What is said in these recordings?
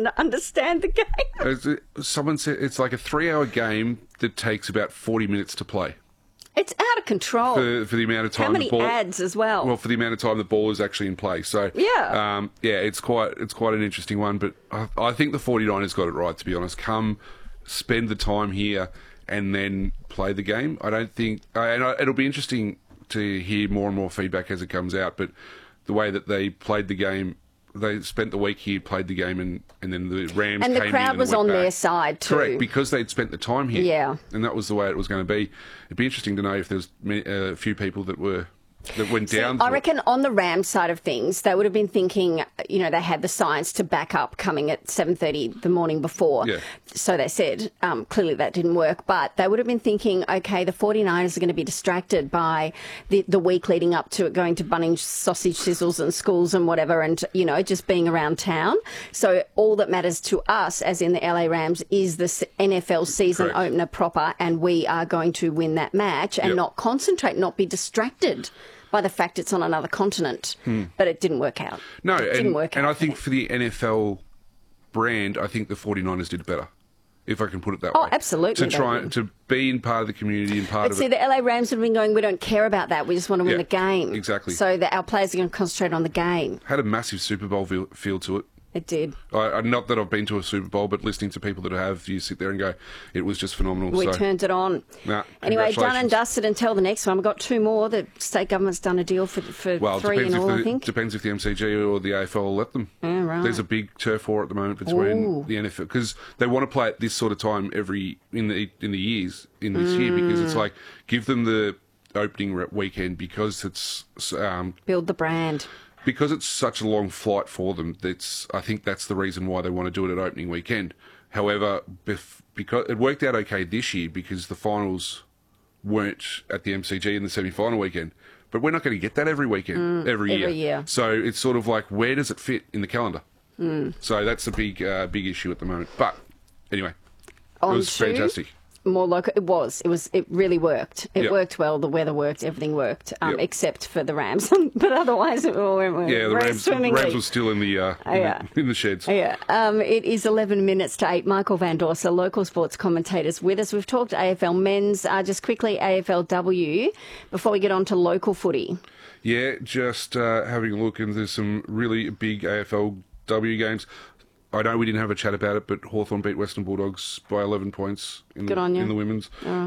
understand the game. Someone said it's like a 3-hour game that takes about 40 minutes to play. It's out of control. For the amount of time How many ads as well? Well, for the amount of time the ball is actually in play. So it's quite an interesting one. But I think the 49ers got it right, to be honest. Come spend the time here and then play the game. I don't think, it'll be interesting to hear more and more feedback as it comes out. But the way that they played the game. They spent the week here, played the game, and then the Rams came in. And the crowd was on their side too. Correct, because they'd spent the time here. Yeah. And that was the way it was going to be. It'd be interesting to know if there's a few people that went down. I reckon on the Rams side of things, they would have been thinking, they had the science to back up coming at 7:30 the morning before. Yeah. So they said, clearly that didn't work, but they would have been thinking, okay, the 49ers are going to be distracted by the week leading up to it going to Bunnings sausage sizzles and schools and whatever and, just being around town. So all that matters to us, as in the LA Rams, is the NFL season opener proper, and we are going to win that match and not concentrate, not be distracted by the fact it's on another continent. But it didn't work out. No, it didn't work out. And I think for the NFL brand, I think the 49ers did better, if I can put it that way. Oh, absolutely. To be in part of the community and part of it. But see, the LA Rams have been going, we don't care about that, we just want to win the game. Exactly. So that our players are going to concentrate on the game. Had a massive Super Bowl feel to it. It did. Not that I've been to a Super Bowl, but listening to people that have, you sit there and go, it was just phenomenal. We turned it on. Anyway, done and dusted until the next one. We've got 2 more. The state government's done a deal for 3 in all, I think. Depends if the MCG or the AFL will let them. Yeah, right. There's a big turf war at the moment between the NFL, because they want to play at this sort of time in this year, because it's like, give them the opening weekend, because it's... build the brand. Because it's such a long flight for them, I think that's the reason why they want to do it at opening weekend. However, because it worked out okay this year because the finals weren't at the MCG in the semi-final weekend. But we're not going to get that every weekend, every year. So it's sort of like, where does it fit in the calendar? So that's a big issue at the moment. But anyway, it was fantastic. More local. It really worked. It worked well. The weather worked. Everything worked, except for the Rams. But otherwise, it all went well. Yeah, the Rams were still in the sheds. Yeah. It is 11 minutes to 8. Michael Van Dorsa, local sports commentators with us. We've talked AFL men's. Just quickly, AFLW before we get on to local footy. Yeah, just having a look, and there's some really big AFLW games. I know we didn't have a chat about it, but Hawthorn beat Western Bulldogs by 11 points in the women's.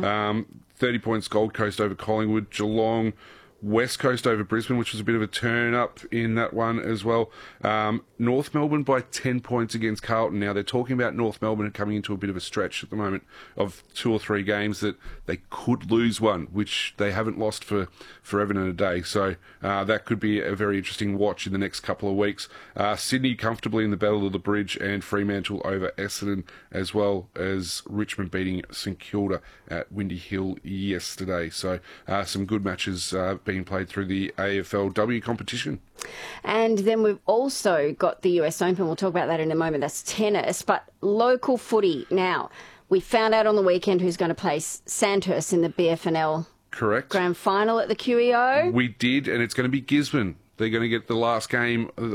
30 points Gold Coast over Collingwood. Geelong, West Coast over Brisbane, which was a bit of a turn up in that one as well. North Melbourne by 10 points against Carlton. Now, they're talking about North Melbourne coming into a bit of a stretch at the moment of 2 or 3 games that they could lose one, which they haven't lost for forever and a day. So that could be a very interesting watch in the next couple of weeks. Sydney comfortably in the Battle of the Bridge, and Fremantle over Essendon, as well as Richmond beating St Kilda at Windy Hill yesterday. So some good matches being played through the AFLW competition. And then we've also got the US Open. We'll talk about that in a moment. That's tennis. But local footy. Now, we found out on the weekend who's going to play Sandhurst in the BFNL Grand Final at the QEO. We did, and it's going to be Gisborne. They're going to get their last game in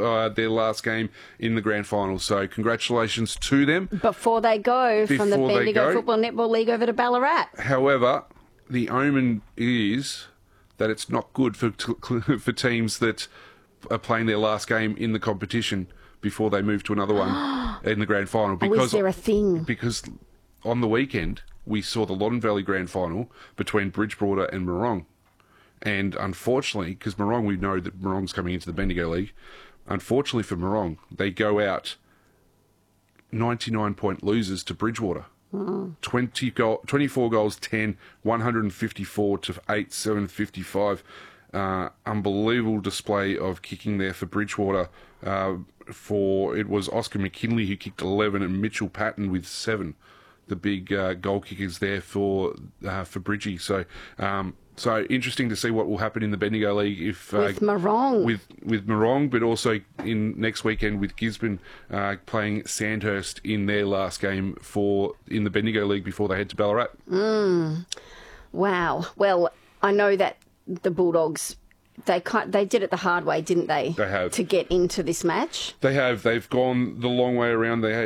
the Grand Final. So congratulations to them. Before they go from the Bendigo Football Netball League over to Ballarat. However, the omen is that it's not good for teams that are playing their last game in the competition before they move to another one in the Grand Final. Because, is there a thing? Because on the weekend, we saw the Loddon Valley Grand Final between Bridgewater and Morong. And unfortunately, because Morong, we know that Morong's coming into the Bendigo League, unfortunately for Morong, they go out 99-point losers to Bridgewater. 24 goals, 10, 154 to 8, 755. Unbelievable display of kicking there for Bridgewater. It was Oscar McKinley who kicked 11 and Mitchell Patton with 7. The big goal kickers there for Bridgie. So interesting to see what will happen in the Bendigo League with Morong. With Morong, but also in next weekend with Gisborne playing Sandhurst in their last game in the Bendigo League before they head to Ballarat. Wow. Well, I know that the Bulldogs, they did it the hard way, didn't they? They have. To get into this match. They have. They've gone the long way around.